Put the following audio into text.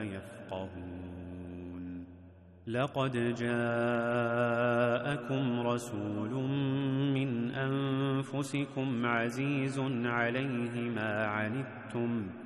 لا يفقهون لقد جاءكم رسول من أنفسكم عزيز عليه ما عنتم